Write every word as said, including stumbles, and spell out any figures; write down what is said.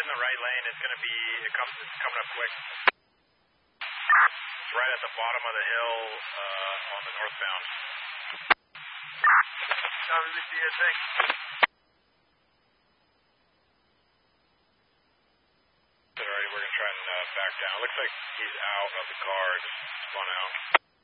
the right lane. It's going to be, it comes, it's coming up quick. It's right at the bottom of the hill uh, on the northbound. Let me see your thing. Alrighty, we're going to try and uh, back down. It looks like he's out of the car, just spun out.